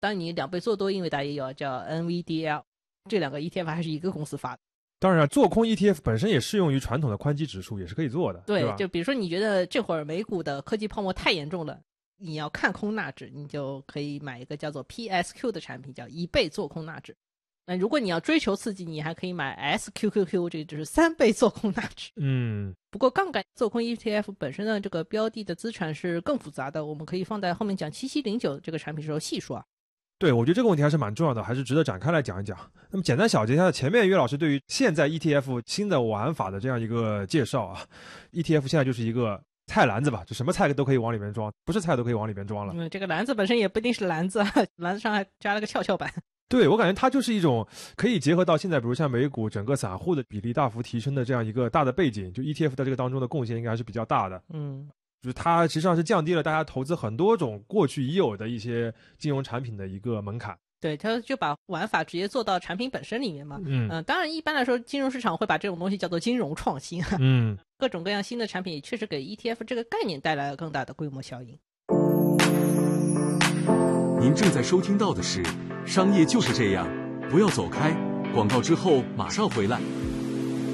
当然你2倍做多，英伟达也有叫 NVDL， 这2个 ETF 还是一个公司发的。 当然做空 ETF 本身也适用于传统的宽基指数，也是可以做的。对吧？ 就比如说你觉得这会儿美股的科技泡沫太严重了，你要看空纳指，你就可以买一个叫做 PSQ 的产品，叫1倍做空纳指。那如果你要追求刺激，你还可以买 SQQQ， 这就是3倍做空纳指。不过杠杆做空 ETF 本身的这个标的的资产是更复杂的，我们可以放在后面讲7709这个产品的时候细说啊。 对，我觉得这个问题还是蛮重要的，还是值得展开来讲一讲。那么简单小结一下前面岳老师对于现在 ETF 新的玩法的这样一个介绍啊。ETF 现在就是一个菜篮子吧，就什么菜都可以往里面装，不是菜都可以往里面装了。 这个篮子本身也不一定是篮子，篮子上还加了个跷跷板。 对，我感觉它就是一种可以结合到现在比如像美股整个散户的比例大幅提升的这样一个大的背景，就 ETF 在这个当中的贡献应该还是比较大的。就是它实际上是降低了大家投资很多种过去已有的一些金融产品的一个门槛。 对，它就把玩法直接做到产品本身里面嘛。当然一般来说金融市场会把这种东西叫做金融创新。各种各样新的产品确实给 ETF 这个概念带来了更大的规模效应。 您正在收听到的是商业就是这样，不要走开，广告之后马上回来。